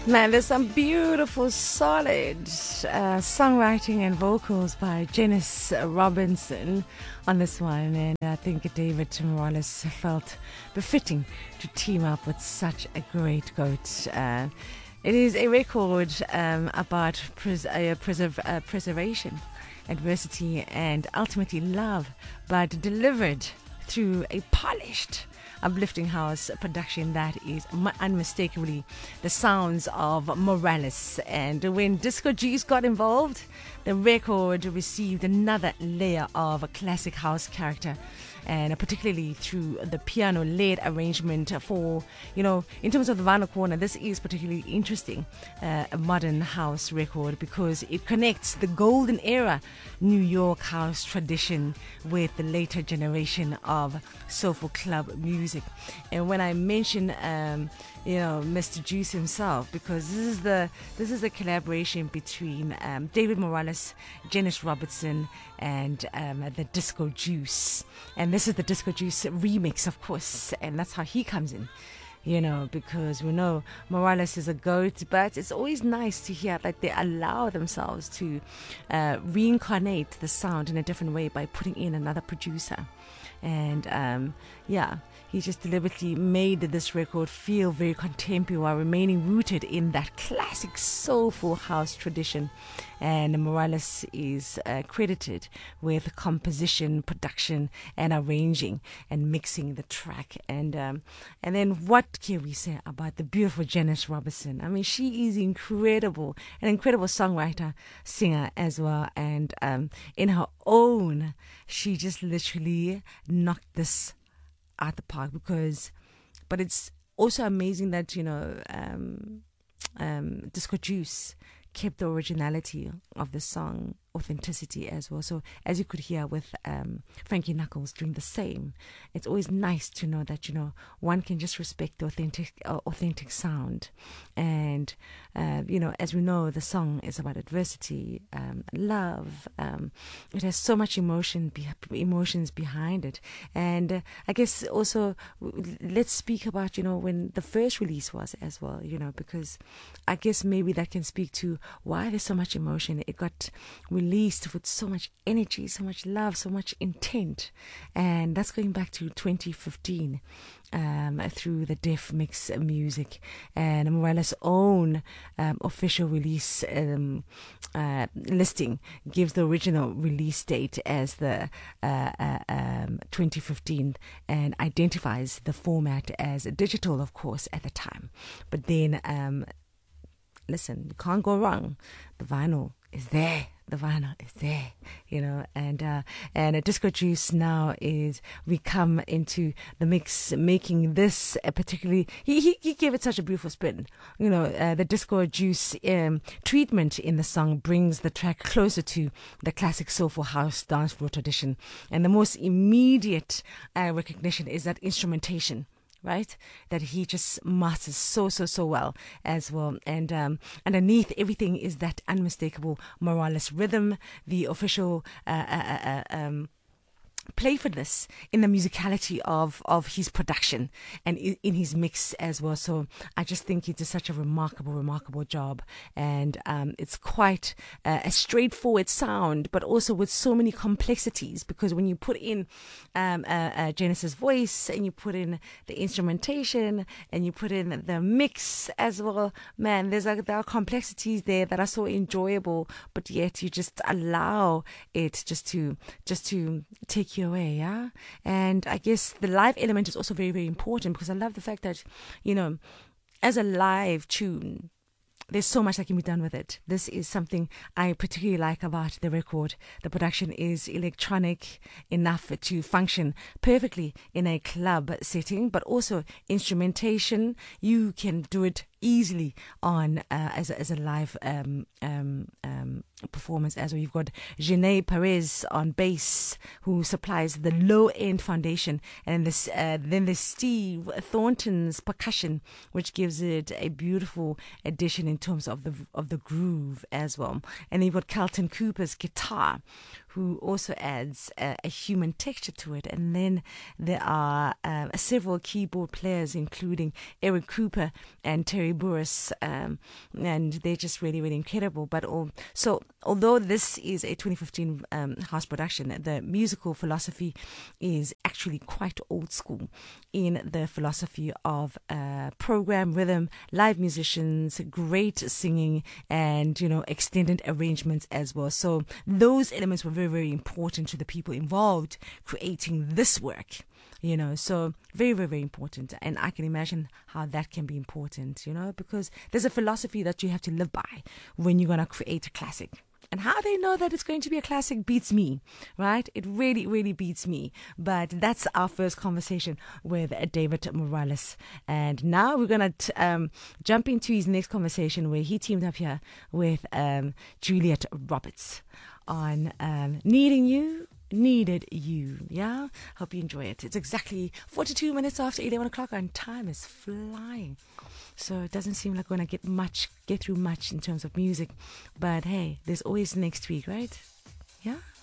Man, there's some beautiful, solid songwriting and vocals by Janice Robinson on this one. And I think David Morales felt befitting to team up with such a great goat. It is a record about preservation, adversity, and ultimately love, but delivered through a polished, uplifting house production that is unmistakably the sounds of Morales. And when Disco Juice got involved, the record received another layer of classic house character, and particularly through the piano-led arrangement for, in terms of the vinyl corner, this is particularly interesting, a modern house record, because it connects the golden era New York house tradition with the later generation of soulful club music. And when I mention, Mr. Juice himself, because this is a collaboration between David Morales, Janice Robinson, and the Disco Juice. And this is the Disco Juice remix, of course, and that's how he comes in. Because we know Morales is a goat, but it's always nice to hear that they allow themselves to reincarnate the sound in a different way by putting in another producer. And he just deliberately made this record feel very contemporary while remaining rooted in that classic soulful house tradition. And Morales is credited with composition, production, and arranging and mixing the track. And then what can we say about the beautiful Janice Robinson? I mean, she is incredible, an incredible songwriter, singer as well. And in her own, she just literally knocked this out the park. But it's also amazing that Disco Juice kept the originality of the song, authenticity as well. So as you could hear with Frankie Knuckles doing the same, it's always nice to know that one can just respect the authentic sound. And as we know, the song is about adversity, love. It has so much emotions behind it. And I guess also let's speak about when the first release was as well, because I guess maybe that can speak to why there's so much emotion. It got released with so much energy, so much love, so much intent. And that's going back to 2015 through the Def Mix Music. And Morales' own official release listing gives the original release date as the 2015 and identifies the format as digital, of course, at the time. But then listen, you can't go wrong. The vinyl is there. And a Disco Juice now we come into the mix, making this particularly, he gave it such a beautiful spin. The Disco Juice treatment in the song brings the track closer to the classic soulful house dance floor tradition. And the most immediate recognition is that instrumentation, right? That he just masters so well as well. And underneath everything is that unmistakable Morales rhythm, the official playfulness in the musicality of his production and in his mix as well. So I just think he did such a remarkable job. And it's quite a straightforward sound, but also with so many complexities, because when you put in Janice's voice and you put in the instrumentation and you put in the mix as well, man, there are complexities there that are so enjoyable, but yet you just allow it just to take you away, yeah. And I guess the live element is also very, very important, because I love the fact that as a live tune, there's so much that can be done with it. This is something I particularly like about the record. The production is electronic enough to function perfectly in a club setting, but also instrumentation. You can do it easily on as a live performance as well. You've got Janae Perez on bass, who supplies the low end foundation, and then there's Steve Thornton's percussion, which gives it a beautiful addition in terms of the groove as well. And then you've got Carlton Cooper's guitar, who also adds a human texture to it. And then there are several keyboard players, including Eric Cooper and Terry Burris, and they're just really, really incredible. But so although this is a 2015 house production, the musical philosophy is actually quite old school in the philosophy of program, rhythm, live musicians, great singing, and extended arrangements as well. So those elements were very, very important to the people involved creating this work. So very, very, very important. And I can imagine how that can be important, because there's a philosophy that you have to live by when you're going to create a classic. And how they know that it's going to be a classic beats me, right? It really, really beats me. But that's our first conversation with David Morales. And now we're going to jump into his next conversation where he teamed up here with Juliet Roberts on Needing You, Needed You. Yeah, hope you enjoy it. It's exactly 42 minutes after 11 o'clock and time is flying. So it doesn't seem like we're going to get through much in terms of music. But hey, there's always next week, right? Yeah.